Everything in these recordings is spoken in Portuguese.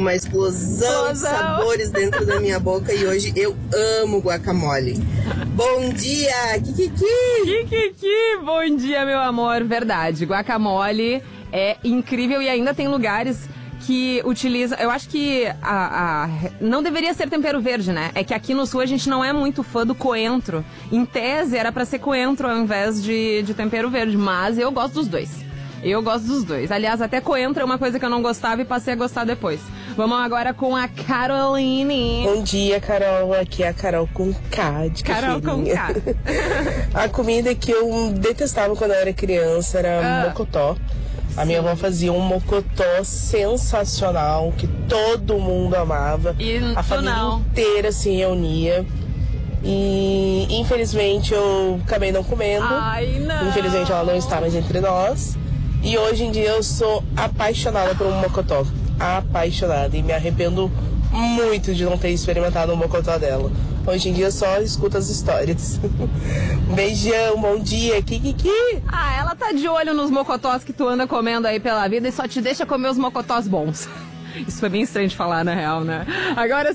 uma explosão de sabores dentro da minha boca e hoje eu amo guacamole. Bom dia, Kikiki! Kikiki, bom dia, meu amor. Verdade, guacamole é incrível e ainda tem lugares que utiliza. Eu acho que não deveria ser tempero verde, né? É que aqui no sul a gente não é muito fã do coentro. Em tese era pra ser coentro ao invés de tempero verde, mas eu gosto dos dois. Aliás, até coentro é uma coisa que eu não gostava e passei a gostar depois. Vamos agora com a Caroline. Bom dia, Carol. Aqui é a Carol com K de Carol com K. A comida que eu detestava quando eu era criança era mocotó. A minha avó fazia um mocotó sensacional, que todo mundo amava. E a família inteira se reunia. E infelizmente eu acabei não comendo. Ai, não. Infelizmente ela não está mais entre nós. E hoje em dia eu sou apaixonada por um mocotó. Apaixonada. E me arrependo muito de não ter experimentado o mocotó dela. Hoje em dia eu só escuto as histórias. Um beijão, bom dia, Kikiki. Ela tá de olho nos mocotós que tu anda comendo aí pela vida e só te deixa comer os mocotós bons. Isso foi bem estranho de falar, na real, né? Agora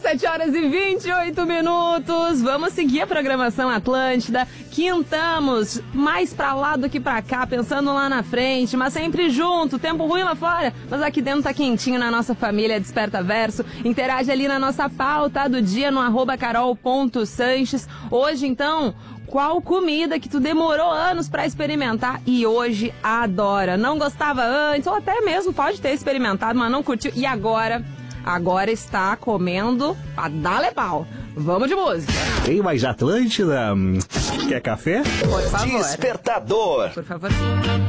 7h28. Vamos seguir a programação Atlântida. Quintamos mais pra lá do que pra cá, pensando lá na frente, mas sempre junto. Tempo ruim lá fora, mas aqui dentro tá quentinho na nossa família Desperta Verso. Interage ali na nossa pauta do dia no @carol.sanches. Hoje, então, qual comida que tu demorou anos pra experimentar e hoje adora? Não gostava antes, ou até mesmo pode ter experimentado, mas não curtiu. E agora está comendo a dar pau. Vamos de música. Tem mais Atlântida? Quer café? Por favor. Despertador. Por favor.